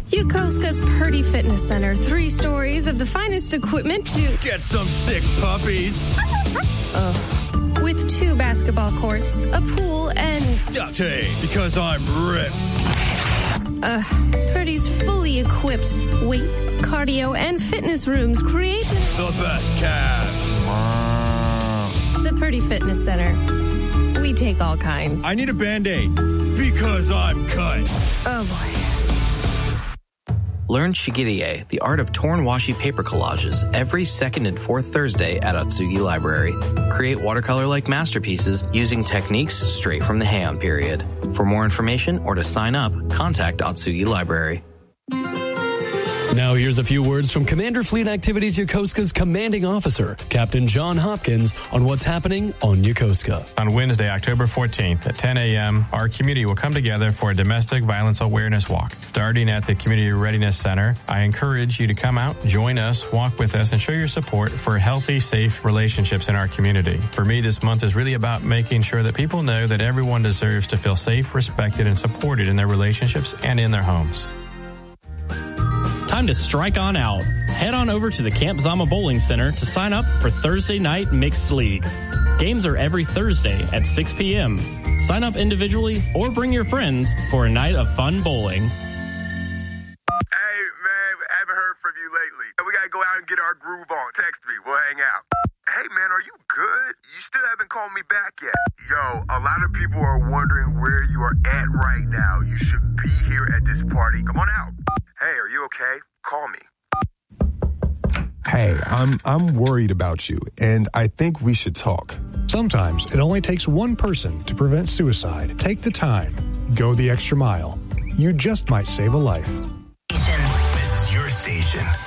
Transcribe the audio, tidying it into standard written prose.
Yokosuka's Purdy Fitness Center. 3 stories of the finest equipment to get some sick puppies. With 2 basketball courts, a pool, and because I'm ripped. Purdy's fully equipped weight, cardio, and fitness rooms create the best calves. The Purdy Fitness Center. We take all kinds. I need a Band-Aid because I'm cut. Oh, boy. Learn Shigerie, the art of torn washi paper collages, every second and fourth Thursday at Atsugi Library. Create watercolor-like masterpieces using techniques straight from the Heian period. For more information or to sign up, contact Atsugi Library. Now here's a few words from Commander Fleet Activities Yokosuka's commanding officer, Captain John Hopkins, on what's happening on Yokosuka. On Wednesday, October 14th at 10 a.m., our community will come together for a domestic violence awareness walk. Starting at the Community Readiness Center, I encourage you to come out, join us, walk with us, and show your support for healthy, safe relationships in our community. For me, this month is really about making sure that people know that everyone deserves to feel safe, respected, and supported in their relationships and in their homes. Time to strike on out. Head on over to the Camp Zama Bowling Center to sign up for Thursday Night Mixed League. Games are every Thursday at 6 p.m. Sign up individually or bring your friends for a night of fun bowling. Hey, man, I haven't heard from you lately. We got to go out and get our groove on. Text me. We'll hang out. Hey, man, are you good? You still haven't called me back yet. Yo, a lot of people are wondering where you are at right now. You should be here at this party. Come on out. Hey, are you okay? Call me. Hey, I'm worried about you, and I think we should talk. Sometimes it only takes one person to prevent suicide. Take the time. Go the extra mile. You just might save a life. This is your station.